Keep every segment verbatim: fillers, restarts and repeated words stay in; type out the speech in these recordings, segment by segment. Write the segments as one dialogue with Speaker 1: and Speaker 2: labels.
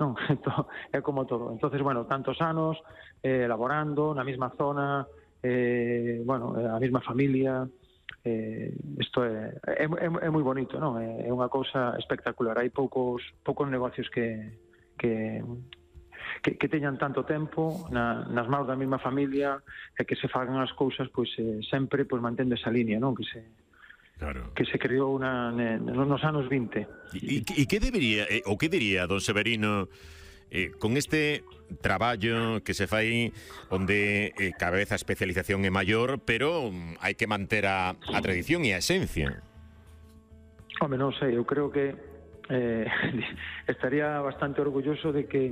Speaker 1: non? Entón, é como todo. Entonces, bueno, tantos anos eh, elaborando na mesma zona, eh, bueno, a mesma familia, eh, isto é, é, é, é moi bonito, non? É, é unha cousa espectacular. Hai poucos poucos negocios que que que, que teñan tanto tempo na, nas mãos da mesma familia e que se fagan as cousas pois eh, sempre pois mantendo esa línea, non? Que se Claro. que se creou na, ne, nos anos vinte.
Speaker 2: E, e que debería, eh, ou que diría don Severino eh, con este traballo que se fai onde eh, cada vez a especialización é maior, pero um, hai que manter a, a tradición e a esencia?
Speaker 1: Home, non sei, eu creo que eh, estaría bastante orgulloso de que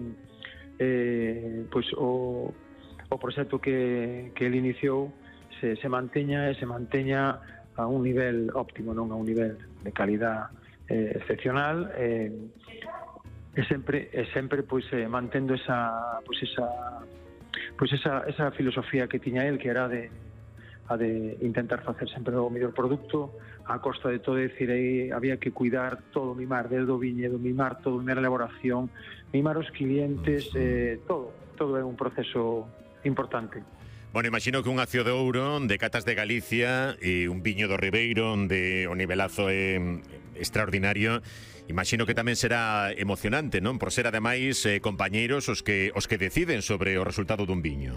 Speaker 1: eh, pois o, o proxecto que, que ele iniciou se, se manteña e se manteña a un nivel óptimo, non a un nivel de calidad eh, excepcional, eh, e sempre e sempre pois eh, mantendo esa pois esa pois esa esa filosofía que tiña el, que era de a de intentar facer sempre o mellor produto a costa de todo, decir, aí había que cuidar todo, mimar desde o viñedo, mimar todo, mimar a elaboración, mimar os clientes, eh, todo, todo é un proceso importante.
Speaker 2: Bueno, imagino que un Acio de Ouro de Catas de Galicia e un viño do Ribeiro onde o nivelazo é extraordinario. Imagino que tamén será emocionante, non? Por ser ademais eh, compañeiros os que os que deciden sobre o resultado dun viño.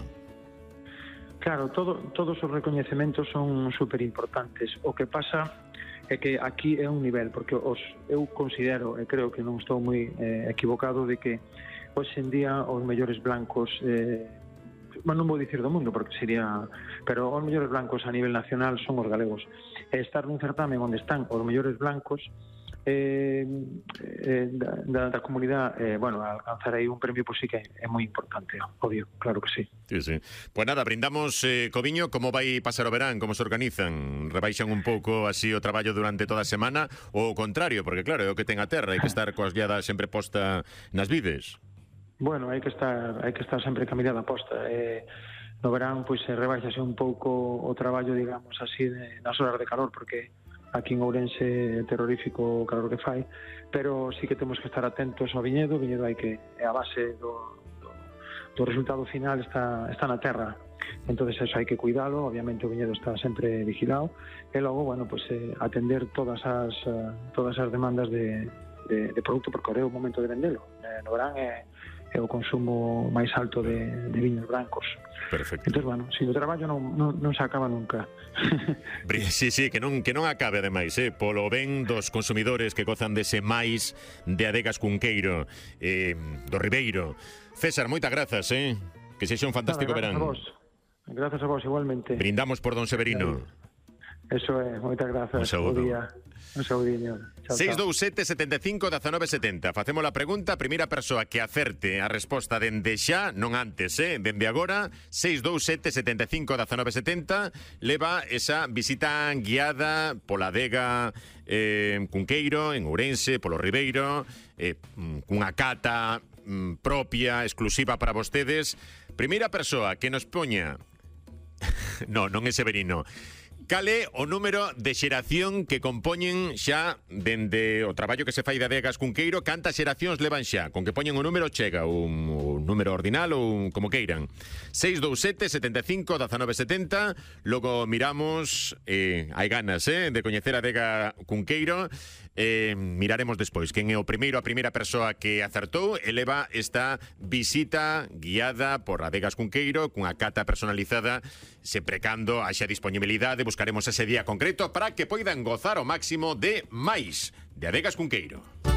Speaker 1: Claro, todo, todos os recoñecementos son super importantes. O que pasa é que aquí é un nivel, porque os, eu considero, e creo que non estou moi eh, equivocado, de que hoxe en día os mellores blancos eh, non vou dicir do mundo porque sería, pero os mellores blancos a nivel nacional son os galegos. E estar nun certamen onde están os mellores blancos eh, eh, da, da comunidade, eh, bueno, alcanzar aí un premio pois sí que é moi importante, obvio, claro que sí.
Speaker 2: Sí, sí. Pues nada, brindamos eh, coviño. Como vai pasar o verán? Como se organizan? Rebaixan un pouco así o traballo durante toda a semana ou o contrario? Porque claro, é o que ten a terra, hai que estar coas guiadas sempre posta nas vides.
Speaker 1: Bueno, hai que estar hai que estar sempre ca mirada posta. Eh, no verán, pois, se rebaixase un pouco o traballo, digamos así, de, nas horas de calor, porque aquí en Ourense é terrorífico o calor que fai, pero sí que temos que estar atentos ao viñedo. O viñedo hai que, é a base do, do, do resultado final, está, está na terra. Entonces eso hai que cuidalo, obviamente o viñedo está sempre vigilado, e logo, bueno, pues, eh, atender todas as uh, todas as demandas de, de, de produto, porque é o momento de vendelo. Eh, no verán é é o consumo máis alto de, de viños blancos.
Speaker 2: Perfecto.
Speaker 1: Entón, bueno, si o traballo non, non, non se acaba nunca.
Speaker 2: Sí, sí, que non, que non acabe, ademais, eh, polo ben dos consumidores que gozan dese máis de Adegas Cunqueiro, eh, do Ribeiro. César, moitas grazas, eh? Que sexa un fantástico
Speaker 1: Nada,
Speaker 2: verán.
Speaker 1: Grazas a vos. Grazas a vos, igualmente.
Speaker 2: Brindamos por don Severino.
Speaker 1: Eso é, moitas grazas.
Speaker 2: Un saúdo.
Speaker 1: Bo día. Un saudiño.
Speaker 2: seis dous sete, setenta e cinco, dezanove setenta. Facemos a pregunta, a primeira persoa que acerte a resposta dende xa, non antes, eh, dende agora, seis dous sete, setenta e cinco, dezanove setenta, leva esa visita guiada pola adega eh, Cunqueiro, en Ourense, polo Ribeiro, eh, cunha cata mm, propia, exclusiva para vostedes. Primeira persoa que nos poña... no, non é Severino. Cal é o número de xeración que compoñen xa dende o traballo que se fai de Adegas Cunqueiro? Cantas xeracións levan xa? Con que poñen o número chega un, un número ordinal ou un, como queiran. seis dous sete, setenta e cinco, dezanove setenta. Logo miramos, eh, hai ganas eh, de coñecer a Adega Cunqueiro. Eh, miraremos despois quen é o primeiro, a primeira persoa que acertou e leva esta visita guiada por Adegas Cunqueiro cunha cata personalizada, sempre cando haxa disponibilidade. Buscaremos ese día concreto para que poidan gozar ao máximo de máis de Adegas Cunqueiro.